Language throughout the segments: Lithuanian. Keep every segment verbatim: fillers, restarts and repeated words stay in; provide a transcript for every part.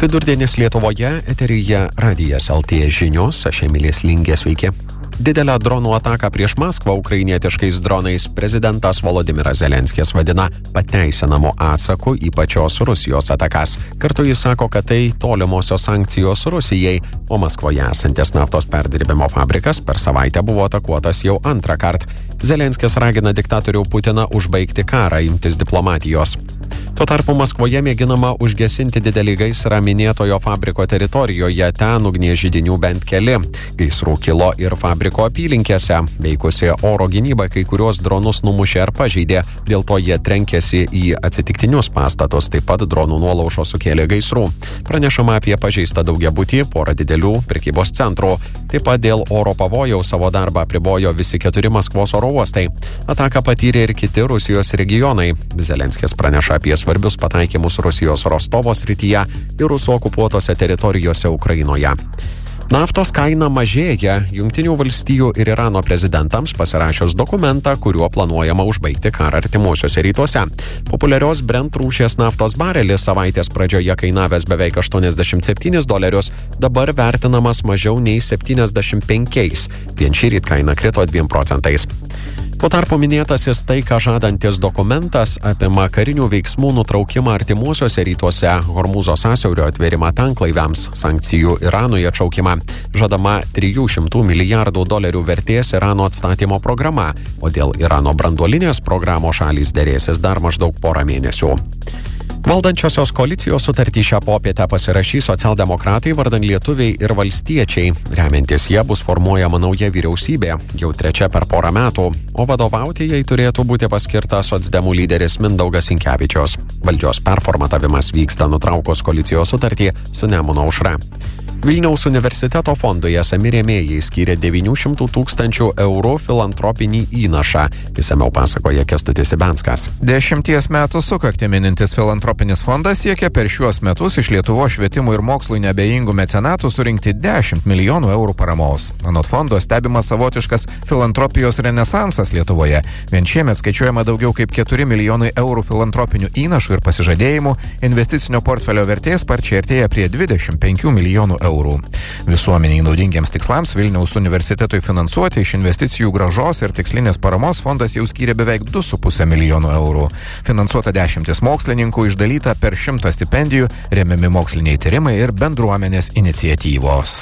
Vidurdienis Lietuvoje, eteryje Radijas L T žinios, aš Emilis Lingė, sveiki. Didelę dronų ataką prieš Maskvą ukrainietiškais dronais prezidentas Volodimiras Zelenskis vadina pateisinamu atsaku į pačios Rusijos atakas. Kartu jis sako, kad tai tolimosios sankcijos Rusijai, o Maskvoje esantis naftos perdirbimo fabrikas per savaitę buvo atakuotas jau antrą kartą. Zelenskis ragina diktatorių Putiną užbaigti karą, imtis diplomatijos. Tuo tarpu Maskvoje mėginama užgesinti didelį gaisrą minėtojo fabriko teritorijoje, ten ugnies židinių bent keli. Gaisrų kilo ir fabriko apylinkėse, veikusi oro gynyba kai kurios dronus numušė ar pažeidė, dėl to jie trenkėsi į atsitiktinius pastatus, taip pat dronų nuolaužos sukėlė gaisrų. Pranešama apie pažeistą daugiabutį, porą didelių prekybos centrų. Taip pat dėl oro pavojaus savo darbą apribojo visi keturi Maskvos oro uostai. Ataką patyrė ir kiti Rusijos regionai. Zelenskis praneša apie svarbius pataikymus Rusijos Rostovo srityje ir rusų okupuotose teritorijose Ukrainoje. Naftos kaina mažėja. Jungtinių valstijų ir Irano prezidentams pasirašius dokumentą, kuriuo planuojama užbaigti karą artimuosiuose rytuose. Populiarios Brent rūšies naftos barelis savaitės pradžioje kainavęs beveik aštuoniasdešimt septynis dolerius, dabar vertinamas mažiau nei septyniasdešimt penkiais. Vien šįryt kaina krito dviem procentais. Tuo tarpu minėtasis taiką žadantis dokumentas apima karinių veiksmų nutraukimą artimuosiuose rytuose, Hormūzo sąsiaurio atvėrimą tanklaiviams, sankcijų Iranui atšaukimą, žadama trijų šimtų milijardų dolerių vertės Irano atstatymo programa, o dėl Irano branduolinės programos šalys derėsis dar maždaug porą mėnesių. Valdančiosios koalicijos sutartį šią popietę pasirašys socialdemokratai, vardan lietuviai ir valstiečiai. Remiantis jie bus formuojama nauja vyriausybė, jau trečia per porą metų, o vadovauti jai turėtų būti paskirtas socdemų lyderis Mindaugas Sinkevičius. Valdžios performatavimas vyksta nutraukus koalicijos sutartį su Nemuno aušra. Vilniaus universiteto fondui esami rėmėjai skyrė devynių šimtų tūkstančių eurų filantropinį įnašą. Išsamiau pasakoja Kęstutis Ibenskas. Dešimties metų sukaktį minintis filantropinis fondas siekia per šiuos metus iš Lietuvos švietimui ir mokslui neabejingų mecenatų surinkti dešimt milijonų eurų paramos. Anot fondo stebimas savotiškas filantropijos renesansas Lietuvoje. Vien šiemet skaičiuojama daugiau kaip keturi milijonai eurų filantropinių įnašų ir pasižadėjimų, investicinio portfelio vertė sparčiai artėja prie dvidešimt penkių milijonų eurų. Visuomeniai naudingiems tikslams Vilniaus universitetui finansuoti iš investicijų grąžos ir tikslinės paramos fondas jau skyrė beveik du su puse milijonų eurų. Finansuota dešimtis mokslininkų, išdalyta per šimtą stipendijų, remiami moksliniai tyrimai ir bendruomenės iniciatyvos.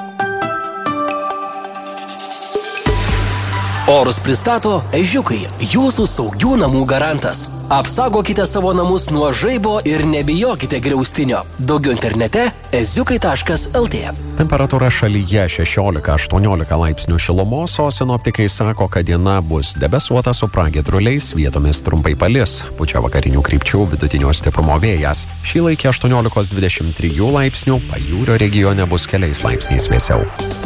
Orus pristato Ežiukai, jūsų saugių namų garantas. Apsaugokite savo namus nuo žaibo ir nebijokite griaustinio. Daugiau internete eziukai taškas el tė. Temperatūra šalyje šešiolika aštuoniolika laipsnių šilumos, o sinoptikai sako, kad diena bus debesuota su pragiedruliais, vietomis trumpai palis. Pučia vakarinių krypčių vidutinio stiprumo vėjas. Šį laikį aštuoniolikos dvidešimt trijų laipsnių, pajūrio regione bus keliais laipsniais vėsiau.